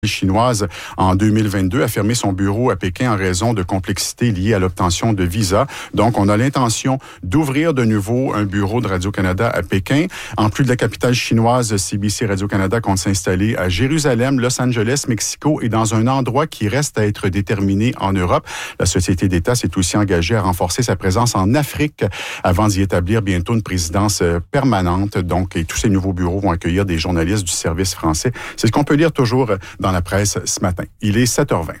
chinoise en 2022 a fermé son bureau à Pékin en raison de complexités liées à l'obtention de visas. Donc, on a l'intention d'ouvrir de nouveau un bureau de Radio-Canada à Pékin. En plus de la capitale chinoise, CBC Radio-Canada compte s'installer à Jérusalem, Los Angeles, Mexico et dans un endroit qui reste à être déterminé en Europe. La Société d'État s'est aussi engagée à renforcer sa présence en Afrique avant d'y établir bientôt une présidence permanente. Donc, et tous ces nouveaux bureaux vont accueillir des journalistes du service français. C'est ce qu'on peut lire toujours dans la presse ce matin. Il est 7h20.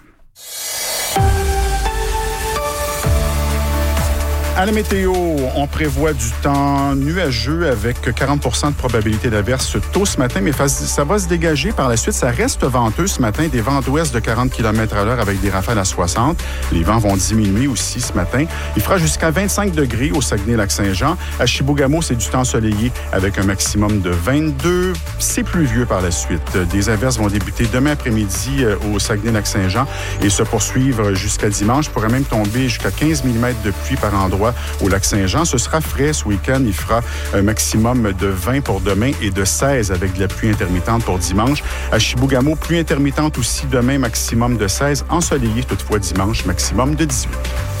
À la météo, on prévoit du temps nuageux avec 40% de probabilité d'averse tôt ce matin, mais ça va se dégager par la suite. Ça reste venteux ce matin, des vents d'ouest de 40 km/h avec des rafales à 60. Les vents vont diminuer aussi ce matin. Il fera jusqu'à 25 degrés au Saguenay-Lac-Saint-Jean. À Chibougamau, c'est du temps ensoleillé avec un maximum de 22. C'est pluvieux par la suite. Des averses vont débuter demain après-midi au Saguenay-Lac-Saint-Jean et se poursuivre jusqu'à dimanche. Il pourrait même tomber jusqu'à 15 mm de pluie par endroit au Lac-Saint-Jean. Ce sera frais ce week-end. Il fera un maximum de 20 pour demain et de 16 avec de la pluie intermittente pour dimanche. À Chibougamau, pluie intermittente aussi demain, maximum de 16. Ensoleillé toutefois dimanche, maximum de 18.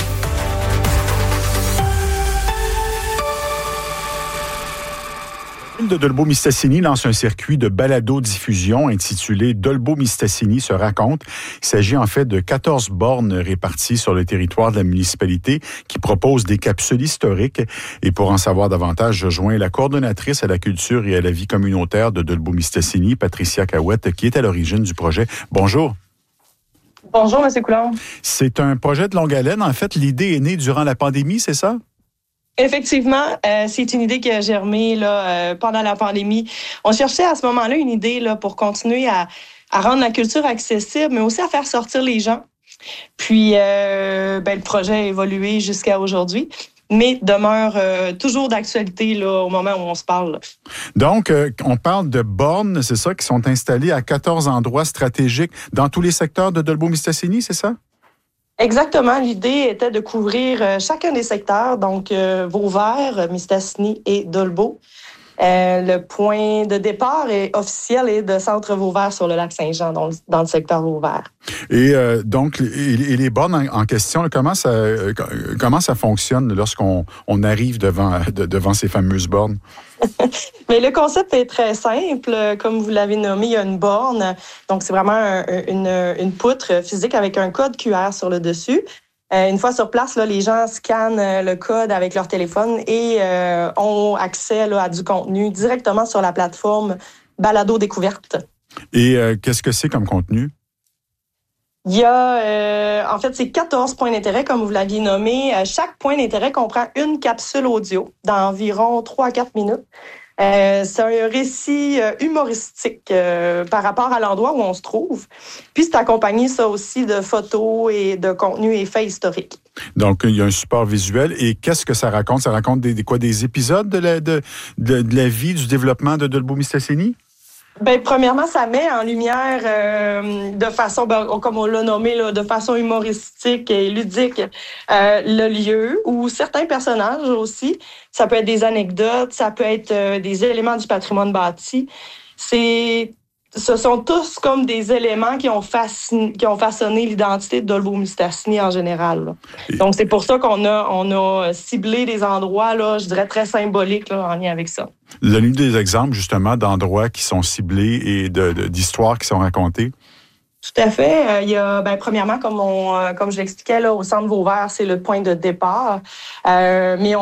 De Dolbeau-Mistassini lance un circuit de balado-diffusion intitulé Dolbeau-Mistassini se raconte. Il s'agit en fait de 14 bornes réparties sur le territoire de la municipalité qui proposent des capsules historiques. Et pour en savoir davantage, je joins la coordonnatrice à la culture et à la vie communautaire de Dolbeau-Mistassini, Patricia Cahouette, qui est à l'origine du projet. Bonjour. Bonjour, M. Coulombe. C'est un projet de longue haleine. En fait, l'idée est née durant la pandémie, c'est ça? Effectivement, c'est une idée qui a germé pendant la pandémie. On cherchait à ce moment-là une idée pour continuer à rendre la culture accessible, mais aussi à faire sortir les gens. Puis, le projet a évolué jusqu'à aujourd'hui, mais demeure toujours d'actualité au moment où on se parle. Donc, on parle de bornes, c'est ça, qui sont installées à 14 endroits stratégiques dans tous les secteurs de Dolbeau-Mistassini, c'est ça? Exactement. L'idée était de couvrir chacun des secteurs, donc Vauvert, Mistassini et Dolbeau. Le point de départ officiel est de Centre Vauvert sur le lac Saint-Jean, dans le secteur Vauvert. Et donc, les bornes en question, comment ça fonctionne lorsqu'on arrive devant ces fameuses bornes? Mais le concept est très simple. Comme vous l'avez nommé, il y a une borne. Donc, c'est vraiment une poutre physique avec un code QR sur le dessus. Une fois sur place, les gens scannent le code avec leur téléphone et ont accès à du contenu directement sur la plateforme Balado Découverte. Et qu'est-ce que c'est comme contenu? Il y a, en fait, c'est 14 points d'intérêt, comme vous l'aviez nommé. Chaque point d'intérêt comprend une capsule audio d'environ 3 à 4 minutes. C'est un récit humoristique par rapport à l'endroit où on se trouve. Puis c'est accompagné, ça aussi, de photos et de contenus et faits historiques. Donc, il y a un support visuel. Et qu'est-ce que ça raconte? Ça raconte des épisodes de la vie, du développement de Dolbeau-Mistassini? Premièrement, ça met en lumière de façon, comme on l'a nommé, de façon humoristique et ludique, le lieu ou certains personnages aussi. Ça peut être des anecdotes, ça peut être des éléments du patrimoine bâti. Ce sont tous comme des éléments qui ont façonné l'identité de Dolbeau-Mistassini en général. Donc, c'est pour ça qu'on a ciblé des endroits, je dirais, très symboliques en lien avec ça. Donnez-nous des exemples, justement, d'endroits qui sont ciblés et d'histoires qui sont racontées. Tout à fait. Il y a, premièrement, comme je l'expliquais, au centre Vauvert, c'est le point de départ. Mais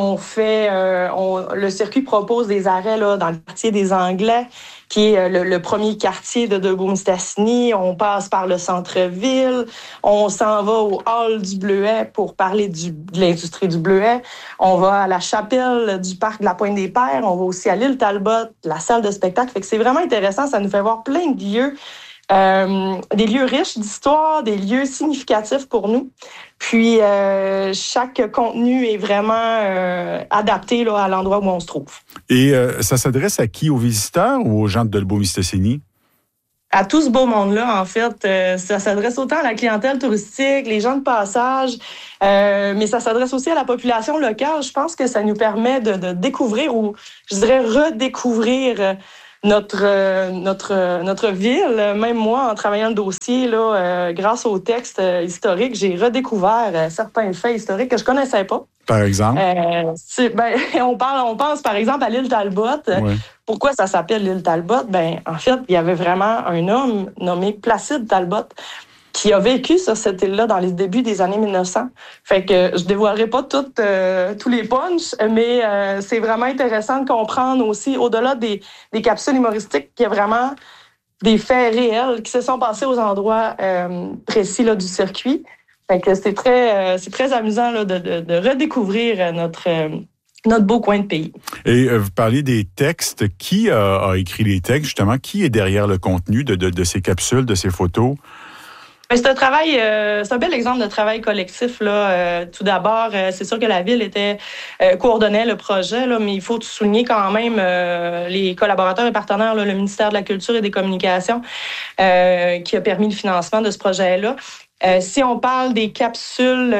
le circuit propose des arrêts dans le quartier des Anglais, qui est le premier quartier de Dolbeau-Mistassini. On passe par le centre-ville. On s'en va au hall du Bleuet pour parler de l'industrie du Bleuet. On va à la chapelle du parc de la Pointe-des-Pères. On va aussi à l'île Talbot, la salle de spectacle. Fait que c'est vraiment intéressant. Ça nous fait voir plein de lieux. Des lieux riches d'histoire, des lieux significatifs pour nous. Puis, chaque contenu est vraiment adapté à l'endroit où on se trouve. Et ça s'adresse à qui? Aux visiteurs ou aux gens de Dolbeau-Mistassini? À tout ce beau monde-là, en fait. Ça s'adresse autant à la clientèle touristique, les gens de passage, mais ça s'adresse aussi à la population locale. Je pense que ça nous permet de découvrir ou, je dirais, redécouvrir notre ville. Même moi, en travaillant le dossier, là, grâce aux textes historiques, j'ai redécouvert certains faits historiques que je connaissais pas. Par exemple? On pense par exemple à l'île Talbot. Ouais. Pourquoi ça s'appelle l'île Talbot? En fait, il y avait vraiment un homme nommé Placide Talbot qui a vécu sur cette île-là dans les débuts des années 1900. Fait que je dévoilerai pas tous les punchs, mais c'est vraiment intéressant de comprendre aussi, au-delà des capsules humoristiques, qu'il y a vraiment des faits réels qui se sont passés aux endroits précis là, du circuit. Fait que c'est très amusant là, de redécouvrir notre beau coin de pays. Et vous parlez des textes. Qui a écrit les textes, justement? Qui est derrière le contenu de ces capsules, de ces photos? C'est un bel exemple de travail collectif là. Tout d'abord, c'est sûr que la ville coordonnait le projet là, mais il faut souligner quand même les collaborateurs et partenaires, là, le ministère de la Culture et des Communications, qui a permis le financement de ce projet-là. Si on parle des capsules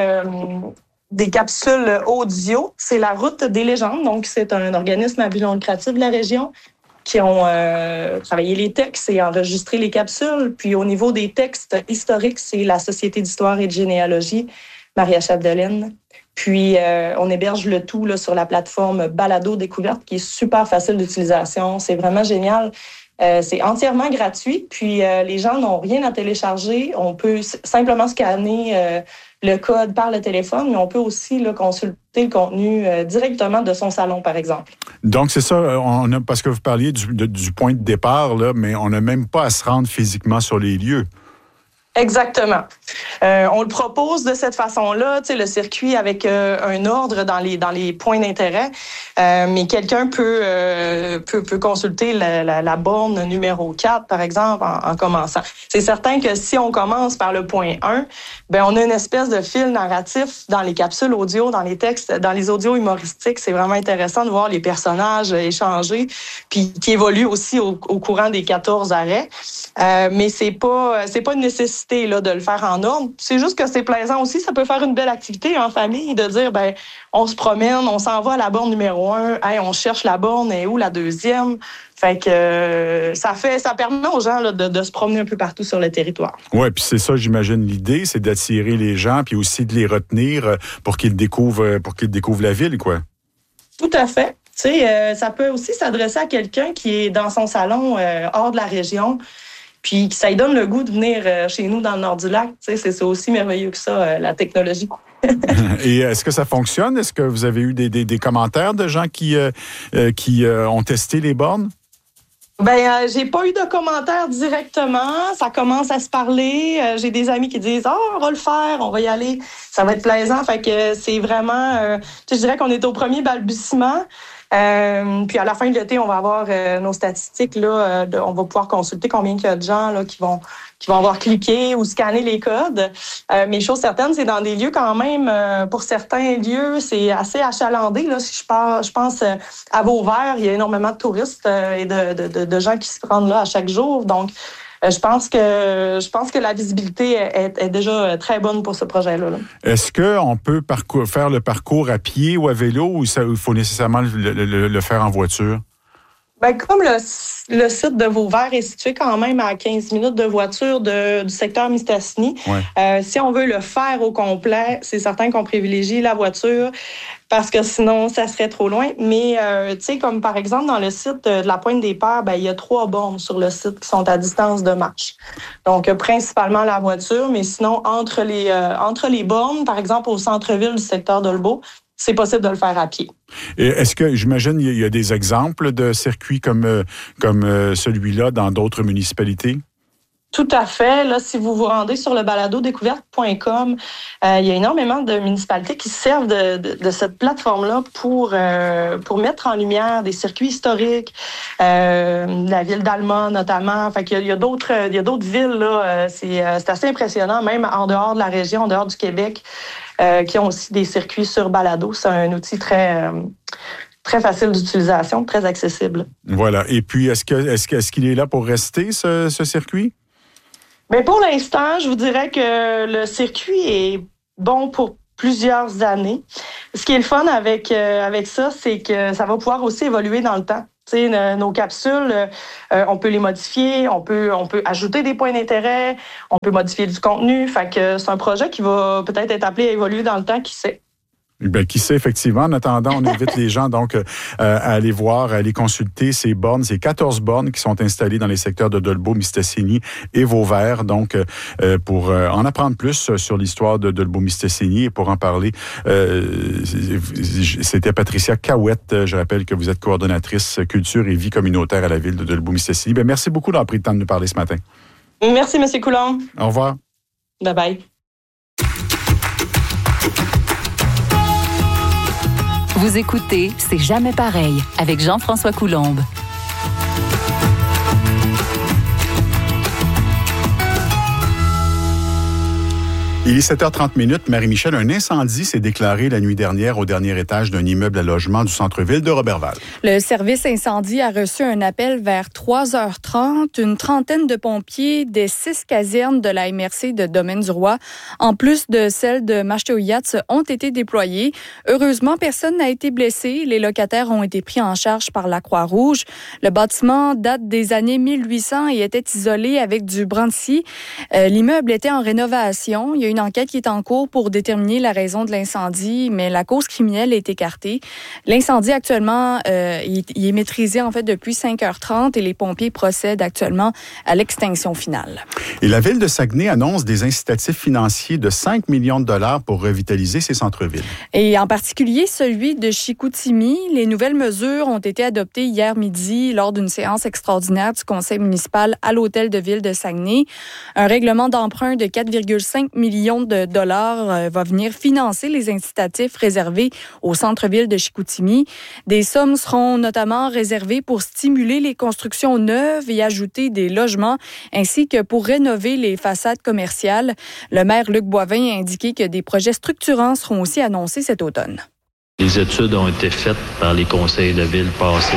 audio, c'est la Route des légendes. Donc, c'est un organisme à but non lucratif de la région qui ont travaillé les textes et enregistré les capsules. Puis au niveau des textes historiques, c'est la Société d'histoire et de généalogie, Maria Chapdelaine. Puis on héberge le tout là, sur la plateforme Balado Découverte, qui est super facile d'utilisation. C'est vraiment génial. C'est entièrement gratuit. Puis les gens n'ont rien à télécharger. On peut simplement scanner le code par le téléphone, mais on peut aussi là, consulter le contenu directement de son salon, par exemple. Donc, c'est ça, parce que vous parliez du point de départ, là, mais on n'a même pas à se rendre physiquement sur les lieux. Exactement. On le propose de cette façon-là, tu sais, le circuit avec un ordre dans les points d'intérêt, mais quelqu'un peut consulter la borne numéro 4, par exemple, en commençant. C'est certain que si on commence par le point 1, on a une espèce de fil narratif dans les capsules audio, dans les textes, dans les audios humoristiques. C'est vraiment intéressant de voir les personnages échanger, puis qui évoluent aussi au courant des 14 arrêts. Mais c'est pas une nécessité là, de le faire en ordre. C'est juste que c'est plaisant aussi. Ça peut faire une belle activité en famille de dire, on se promène, on s'en va à la borne numéro 1, on cherche la borne, et où la deuxième? Fait que ça permet aux gens là, de se promener un peu partout sur le territoire. Oui, puis c'est ça, j'imagine, l'idée, c'est d'attirer les gens, puis aussi de les retenir pour qu'ils découvrent la ville, quoi. Tout à fait. Tu sais, ça peut aussi s'adresser à quelqu'un qui est dans son salon hors de la région, puis ça lui donne le goût de venir chez nous dans le nord du lac. Tu sais, c'est aussi merveilleux que ça, la technologie. Et est-ce que ça fonctionne? Est-ce que vous avez eu des commentaires de gens qui ont testé les bornes? J'ai pas eu de commentaires directement. Ça commence à se parler. J'ai des amis qui disent « on va le faire, on va y aller. Ça va être plaisant. » Fait que c'est vraiment... je dirais qu'on est au premier balbutiement. Puis à la fin de l'été, on va avoir nos statistiques. Là, on va pouvoir consulter combien il y a de gens là, qui vont avoir cliqué ou scanné les codes. Mais chose certaine, c'est dans des lieux quand même, pour certains lieux, c'est assez achalandé. Là. Si je pense à Vauvert, il y a énormément de touristes et de gens qui se rendent là à chaque jour. Donc, je pense que la visibilité est déjà très bonne pour ce projet-là. Là. Est-ce qu'on peut faire le parcours à pied ou à vélo ou il faut nécessairement le faire en voiture? Comme le site de Vauvert est situé quand même à 15 minutes de voiture du secteur Mistassini, si on veut le faire au complet, c'est certain qu'on privilégie la voiture parce que sinon, ça serait trop loin. Mais, tu sais, comme par exemple, dans le site de la Pointe des Pères, il y a 3 bornes sur le site qui sont à distance de marche. Donc, principalement la voiture, mais sinon, entre les bornes, par exemple, au centre-ville du secteur de Lebeau, c'est possible de le faire à pied. Et est-ce que, j'imagine, il y a des exemples de circuits comme celui-là dans d'autres municipalités? Tout à fait. Là, si vous vous rendez sur le baladodécouverte.com, il y a énormément de municipalités qui servent de cette plateforme-là pour mettre en lumière des circuits historiques, la ville d'Alma notamment. Fait qu'il y a d'autres villes là. C'est assez impressionnant, même en dehors de la région, en dehors du Québec, qui ont aussi des circuits sur balado. C'est un outil très facile d'utilisation, très accessible. Voilà. Et puis, est-ce qu'il est là pour rester, ce circuit? Mais pour l'instant, je vous dirais que le circuit est bon pour plusieurs années. Ce qui est le fun avec ça, c'est que ça va pouvoir aussi évoluer dans le temps. Nos capsules, on peut les modifier, on peut ajouter des points d'intérêt, on peut modifier du contenu. Fait que c'est un projet qui va peut-être être appelé à évoluer dans le temps, qui sait. Bien, qui sait, effectivement. En attendant, on invite les gens donc à aller voir, à aller consulter ces bornes, ces 14 bornes qui sont installées dans les secteurs de Dolbeau-Mistassini et Vauvert. Donc, pour en apprendre plus sur l'histoire de Dolbeau-Mistassini et pour en parler, c'était Patricia Cahouette. Je rappelle que vous êtes coordonnatrice culture et vie communautaire à la ville de Dolbeau-Mistassini. Bien, merci beaucoup d'avoir pris le temps de nous parler ce matin. Merci, M. Coulombe. Au revoir. Bye-bye. Vous écoutez C'est jamais pareil avec Jean-François Coulombe. Il est 7h30. Marie-Michel, un incendie s'est déclaré la nuit dernière au dernier étage d'un immeuble à logement du centre-ville de Roberval. Le service incendie a reçu un appel vers 3h30. Une trentaine de pompiers des 6 casernes de la MRC de Domaine-du-Roi, en plus de celles de Mashteuiatz, ont été déployés. Heureusement, personne n'a été blessé. Les locataires ont été pris en charge par la Croix-Rouge. Le bâtiment date des années 1800 et était isolé avec du brandy. L'immeuble était en rénovation. Il y a une enquête qui est en cours pour déterminer la raison de l'incendie, mais la cause criminelle est écartée. L'incendie actuellement, il est maîtrisé en fait depuis 5h30 et les pompiers procèdent actuellement à l'extinction finale. Et la ville de Saguenay annonce des incitatifs financiers de 5 millions de dollars pour revitaliser ses centres-villes. Et en particulier celui de Chicoutimi. Les nouvelles mesures ont été adoptées hier midi lors d'une séance extraordinaire du conseil municipal à l'hôtel de ville de Saguenay. Un règlement d'emprunt de 4,5 millions de dollars va venir financer les incitatifs réservés au centre-ville de Chicoutimi. Des sommes seront notamment réservées pour stimuler les constructions neuves et ajouter des logements, ainsi que pour rénover les façades commerciales. Le maire Luc Boivin a indiqué que des projets structurants seront aussi annoncés cet automne. Les études ont été faites par les conseils de ville passés.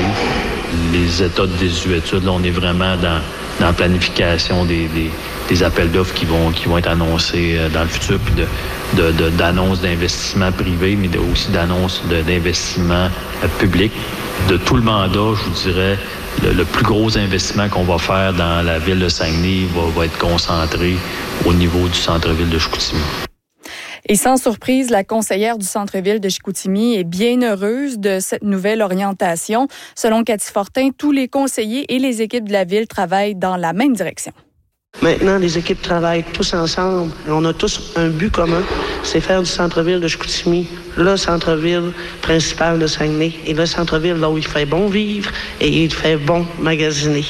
Les états de désuétude, là, on est vraiment dans la planification des appels d'offres qui vont être annoncés dans le futur, puis d'annonces d'investissement privé, mais aussi d'annonces d'investissement public. De tout le mandat, je vous dirais, le plus gros investissement qu'on va faire dans la ville de Saguenay va être concentré au niveau du centre-ville de Chicoutimi. Et sans surprise, la conseillère du centre-ville de Chicoutimi est bien heureuse de cette nouvelle orientation. Selon Cathy Fortin, tous les conseillers et les équipes de la ville travaillent dans la même direction. Maintenant, les équipes travaillent tous ensemble. On a tous un but commun, c'est faire du centre-ville de Chicoutimi le centre-ville principal de Saguenay et le centre-ville là où il fait bon vivre et il fait bon magasiner.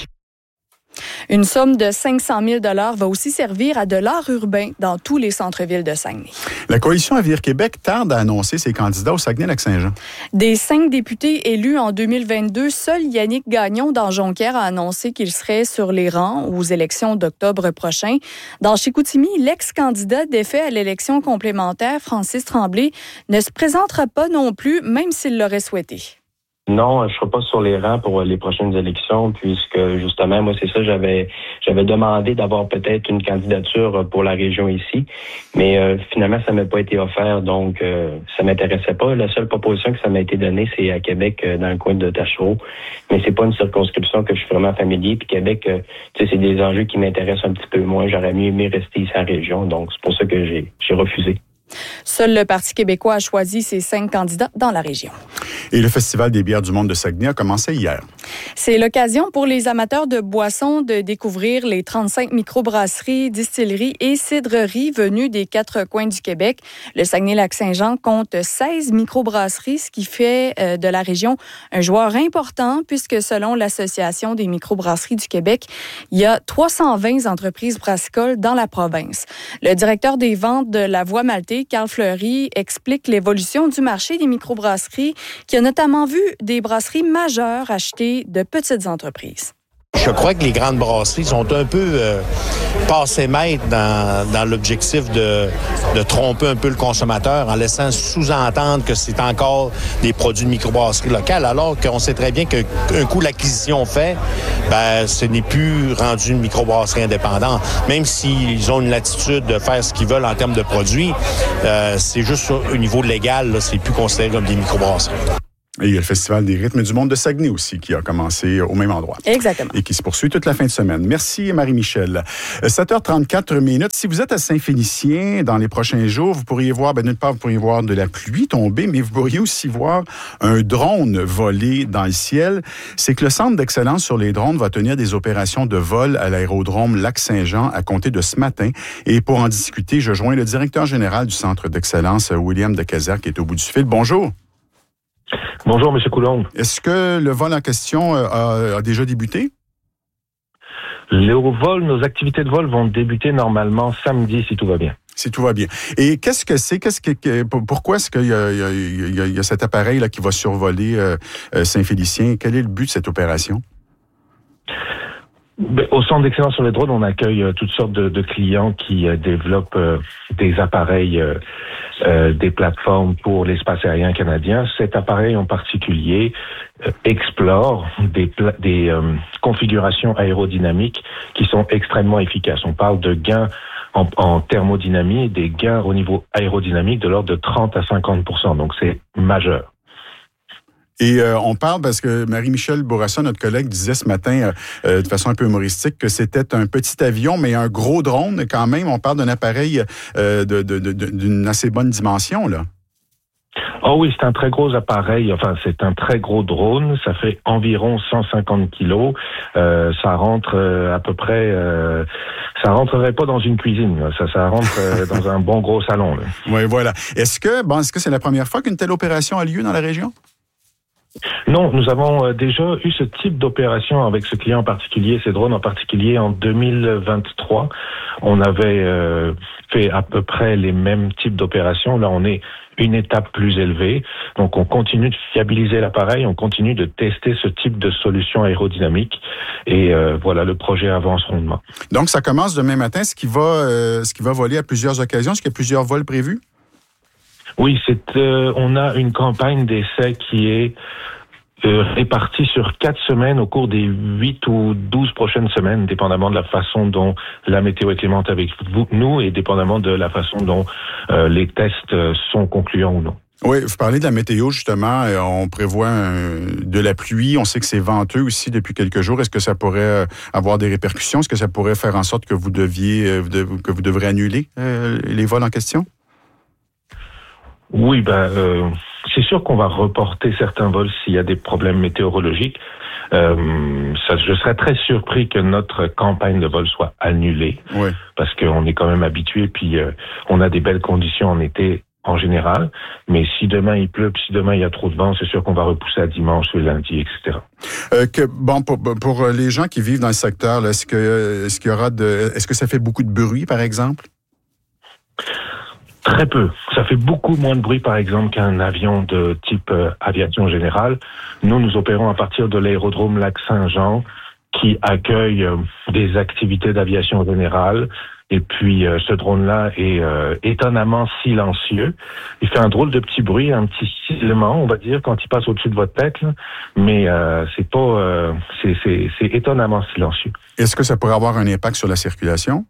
Une somme de 500 000 $ va aussi servir à de l'art urbain dans tous les centres-villes de Saguenay. La coalition Avenir Québec tarde à annoncer ses candidats au Saguenay-Lac-Saint-Jean. Des 5 députés élus en 2022, seul Yannick Gagnon dans Jonquière a annoncé qu'il serait sur les rangs aux élections d'octobre prochain. Dans Chicoutimi, l'ex-candidat défait à l'élection complémentaire, Francis Tremblay, ne se présentera pas non plus, même s'il l'aurait souhaité. Non, je ne serai pas sur les rangs pour les prochaines élections, puisque justement, moi, c'est ça, j'avais demandé d'avoir peut-être une candidature pour la région ici, mais finalement, ça ne m'a pas été offert, donc ça ne m'intéressait pas. La seule proposition que ça m'a été donnée, c'est à Québec, dans le coin de Tachereau, mais c'est pas une circonscription que je suis vraiment familier, puis Québec, tu sais, c'est des enjeux qui m'intéressent un petit peu moins. J'aurais mieux aimé rester ici en région, donc c'est pour ça que j'ai refusé. Seul le Parti québécois a choisi ses 5 candidats dans la région. Et le Festival des bières du monde de Saguenay a commencé hier. C'est l'occasion pour les amateurs de boissons de découvrir les 35 microbrasseries, distilleries et cidreries venues des 4 coins du Québec. Le Saguenay-Lac-Saint-Jean compte 16 microbrasseries, ce qui fait de la région un joueur important puisque selon l'Association des microbrasseries du Québec, il y a 320 entreprises brassicoles dans la province. Le directeur des ventes de la Voie Maltais, Carl Fleury, explique l'évolution du marché des microbrasseries qui a notamment vu des brasseries majeures acheter de petites entreprises. Je crois que les grandes brasseries sont un peu passées maîtres dans l'objectif de tromper un peu le consommateur en laissant sous-entendre que c'est encore des produits de microbrasserie locale, alors qu'on sait très bien qu'un coup l'acquisition fait, ce n'est plus rendu une microbrasserie indépendante. Même s'ils ont une latitude de faire ce qu'ils veulent en termes de produits, c'est juste au niveau légal, là, c'est plus considéré comme des microbrasseries. Et il y a le Festival des rythmes du monde de Saguenay aussi, qui a commencé au même endroit. Exactement. Et qui se poursuit toute la fin de semaine. Merci, Marie-Michel. 7h34 minutes. Si vous êtes à Saint-Félicien dans les prochains jours, vous pourriez voir, d'une part, vous pourriez voir de la pluie tomber, mais vous pourriez aussi voir un drone voler dans le ciel. C'est que le Centre d'excellence sur les drones va tenir des opérations de vol à l'aérodrome Lac-Saint-Jean à compter de ce matin. Et pour en discuter, je joins le directeur général du Centre d'excellence, William Decazère, qui est au bout du fil. Bonjour. Bonjour, M. Coulombe. Est-ce que le vol en question a déjà débuté? Nos activités de vol vont débuter normalement samedi, si tout va bien. Si tout va bien. Et qu'est-ce que c'est? Pourquoi est-ce qu'il y a cet appareil-là qui va survoler Saint-Félicien? Quel est le but de cette opération? Au Centre d'excellence sur les drones, on accueille toutes sortes de clients qui développent des appareils, des plateformes pour l'espace aérien canadien. Cet appareil en particulier explore des configurations aérodynamiques qui sont extrêmement efficaces. On parle de gains en thermodynamie, des gains au niveau aérodynamique de l'ordre de 30 à 50%. Donc c'est majeur. Et on parle, parce que Marie-Michel Bourassa, notre collègue, disait ce matin, de façon un peu humoristique, que c'était un petit avion, mais un gros drone quand même. On parle d'un appareil d'une assez bonne dimension, là. Oh oui, c'est un très gros appareil, enfin c'est un très gros drone, ça fait environ 150 kilos, ça rentre à peu près, ça rentrerait pas dans une cuisine, ça rentre dans un bon gros salon. Là. Oui, voilà. Est-ce que c'est la première fois qu'une telle opération a lieu dans la région? Non, nous avons déjà eu ce type d'opération avec ce client en particulier, ces drones en particulier en 2023. On avait fait à peu près les mêmes types d'opérations. Là, on est une étape plus élevée. Donc, on continue de fiabiliser l'appareil, on continue de tester ce type de solution aérodynamique. Et voilà, le projet avance rondement. Donc, ça commence demain matin, ce qui va voler à plusieurs occasions. Est-ce qu'il y a plusieurs vols prévus? Oui, on a une campagne d'essai qui est répartie sur 4 semaines au cours des 8 ou 12 prochaines semaines, dépendamment de la façon dont la météo est clémente avec nous et dépendamment de la façon dont les tests sont concluants ou non. Oui, vous parlez de la météo, justement. On prévoit de la pluie. On sait que c'est venteux aussi depuis quelques jours. Est-ce que ça pourrait avoir des répercussions? Est-ce que ça pourrait faire en sorte que vous devrez annuler les vols en question? Oui, c'est sûr qu'on va reporter certains vols s'il y a des problèmes météorologiques. Je serais très surpris que notre campagne de vol soit annulée, oui, parce qu'on est quand même habitué, puis on a des belles conditions en été en général. Mais si demain il pleut, puis si demain il y a trop de vent, c'est sûr qu'on va repousser à dimanche, le lundi, etc. Pour les gens qui vivent dans le secteur, là, est-ce que ça fait beaucoup de bruit, par exemple? Très peu. Ça fait beaucoup moins de bruit, par exemple, qu'un avion de type aviation générale. Nous opérons à partir de l'aérodrome Lac-Saint-Jean, qui accueille des activités d'aviation générale. Et puis, ce drone-là est étonnamment silencieux. Il fait un drôle de petit bruit, un petit sifflement, on va dire, quand il passe au-dessus de votre tête. Là. Mais c'est étonnamment silencieux. Est-ce que ça pourrait avoir un impact sur la circulation?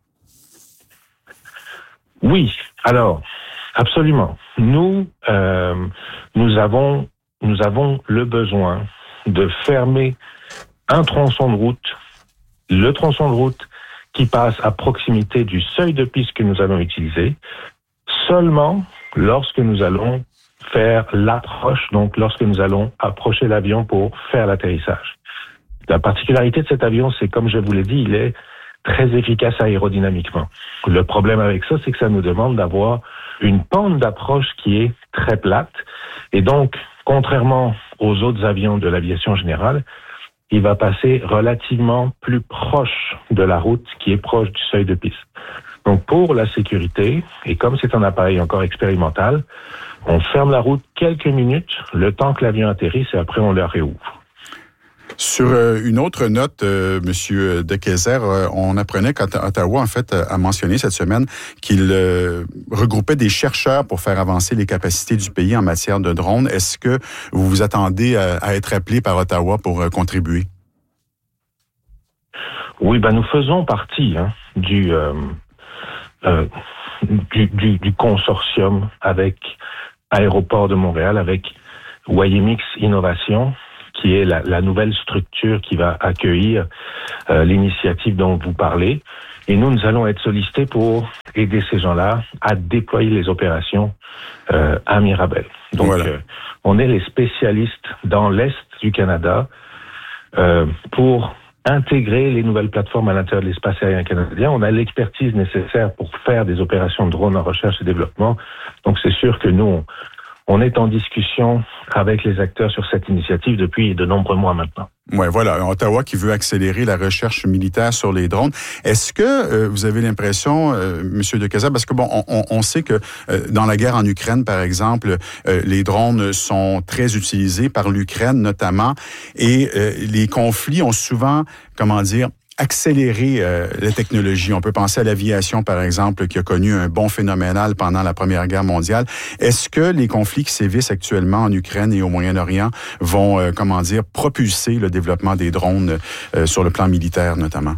Oui, alors, absolument. Nous avons le besoin de fermer un tronçon de route, le tronçon de route qui passe à proximité du seuil de piste que nous allons utiliser, seulement lorsque nous allons faire l'approche, donc lorsque nous allons approcher l'avion pour faire l'atterrissage. La particularité de cet avion, c'est, comme je vous l'ai dit, il est très efficace aérodynamiquement. Le problème avec ça, c'est que ça nous demande d'avoir une pente d'approche qui est très plate. Et donc, contrairement aux autres avions de l'aviation générale, il va passer relativement plus proche de la route qui est proche du seuil de piste. Donc, pour la sécurité, et comme c'est un appareil encore expérimental, on ferme la route quelques minutes, le temps que l'avion atterrisse, et après on le réouvre. Sur une autre note, Monsieur Decazère, on apprenait qu'Ottawa, en fait, a mentionné cette semaine qu'il regroupait des chercheurs pour faire avancer les capacités du pays en matière de drones. Est-ce que vous vous attendez à être appelé par Ottawa pour contribuer? Oui, nous faisons partie du consortium avec Aéroport de Montréal, avec Wayemix Innovation, qui est la nouvelle structure qui va accueillir l'initiative dont vous parlez. Et nous allons être sollicités pour aider ces gens-là à déployer les opérations à Mirabel. Donc, voilà. On est les spécialistes dans l'Est du Canada pour intégrer les nouvelles plateformes à l'intérieur de l'espace aérien canadien. On a l'expertise nécessaire pour faire des opérations de drones en recherche et développement. Donc, c'est sûr que nous, on est en discussion avec les acteurs sur cette initiative depuis de nombreux mois maintenant. Oui, voilà. Ottawa qui veut accélérer la recherche militaire sur les drones. Est-ce que vous avez l'impression, Monsieur Decazat, parce que on sait que dans la guerre en Ukraine, par exemple, les drones sont très utilisés par l'Ukraine notamment, et les conflits ont souvent, accélérer la technologie. On peut penser à l'aviation, par exemple, qui a connu un bond phénoménal pendant la Première Guerre mondiale. Est-ce que les conflits qui sévissent actuellement en Ukraine et au Moyen-Orient vont, propulser le développement des drones sur le plan militaire, notamment?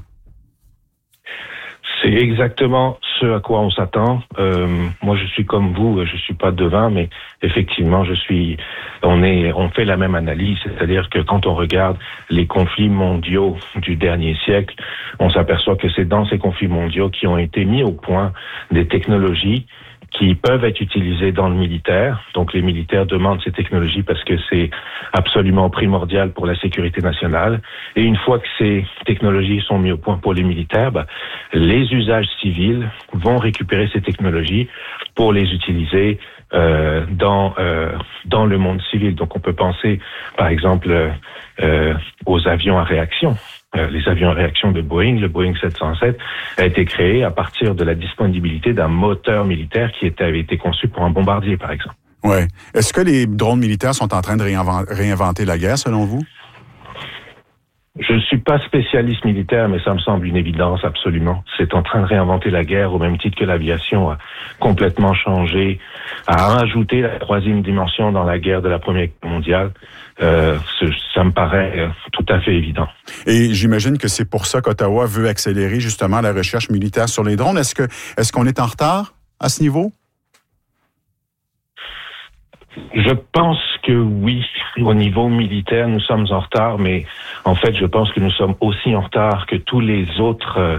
C'est exactement ce à quoi on s'attend. Moi, je suis comme vous, je suis pas devin, mais effectivement, on fait la même analyse, c'est-à-dire que quand on regarde les conflits mondiaux du dernier siècle, on s'aperçoit que c'est dans ces conflits mondiaux qui ont été mis au point des technologies qui peuvent être utilisées dans le militaire. Donc, les militaires demandent ces technologies parce que c'est absolument primordial pour la sécurité nationale. Et une fois que ces technologies sont mises au point pour les militaires, les usages civils vont récupérer ces technologies pour les utiliser dans le monde civil. Donc, on peut penser, par exemple, aux avions à réaction. Les avions à réaction de Boeing, le Boeing 707, a été créé à partir de la disponibilité d'un moteur militaire qui avait été conçu pour un bombardier, par exemple. Ouais. Est-ce que les drones militaires sont en train de réinventer la guerre, selon vous? Je ne suis pas spécialiste militaire, mais ça me semble une évidence, absolument. C'est en train de réinventer la guerre au même titre que l'aviation a complètement changé, a rajouté la troisième dimension dans la guerre de la Première Guerre mondiale. Ça me paraît tout à fait évident. Et j'imagine que c'est pour ça qu'Ottawa veut accélérer justement la recherche militaire sur les drones. Est-ce qu'on est en retard à ce niveau? Je pense que oui, au niveau militaire, nous sommes en retard, mais en fait, je pense que nous sommes aussi en retard que tous les autres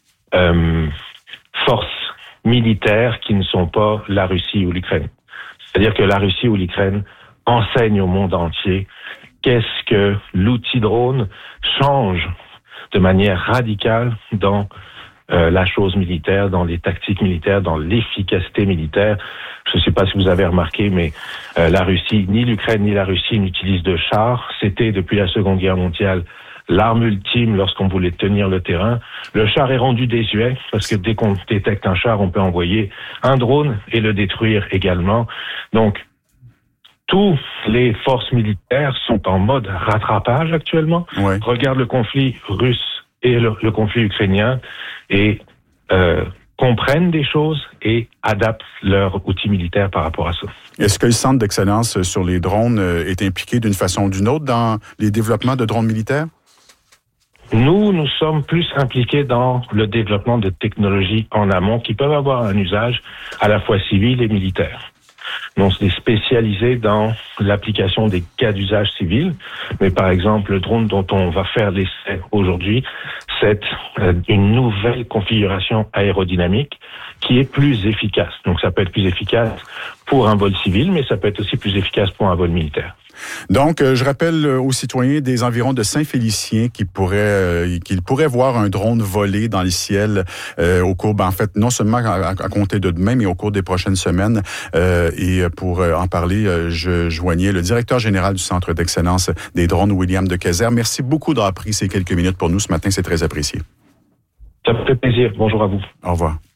forces militaires qui ne sont pas la Russie ou l'Ukraine. C'est-à-dire que la Russie ou l'Ukraine enseignent au monde entier qu'est-ce que l'outil drone change de manière radicale dans la chose militaire, dans les tactiques militaires, dans l'efficacité militaire. Je ne sais pas si vous avez remarqué, mais la Russie, ni l'Ukraine ni la Russie n'utilisent de chars. C'était, depuis la Seconde Guerre mondiale, l'arme ultime lorsqu'on voulait tenir le terrain. Le char est rendu désuet, parce que dès qu'on détecte un char, on peut envoyer un drone et le détruire également. Donc, tous les forces militaires sont en mode rattrapage actuellement. Ouais. Regarde le conflit russe et le conflit ukrainien et comprennent des choses et adaptent leur outil militaire par rapport à ça. Est-ce que le Centre d'excellence sur les drones est impliqué d'une façon ou d'une autre dans les développements de drones militaires? Nous sommes plus impliqués dans le développement de technologies en amont qui peuvent avoir un usage à la fois civil et militaire. Nous, on est spécialisé dans l'application des cas d'usage civil, mais par exemple, le drone dont on va faire l'essai aujourd'hui, c'est une nouvelle configuration aérodynamique qui est plus efficace. Donc, ça peut être plus efficace pour un vol civil, mais ça peut être aussi plus efficace pour un vol militaire. Donc, je rappelle aux citoyens des environs de Saint-Félicien qu'ils pourraient voir un drone voler dans le ciel au cours, non seulement à compter de demain, mais au cours des prochaines semaines. Et pour en parler, je joignais le directeur général du Centre d'excellence des drones, William Decazat. Merci beaucoup d'avoir pris ces quelques minutes pour nous ce matin. C'est très apprécié. Ça me fait plaisir. Bonjour à vous. Au revoir.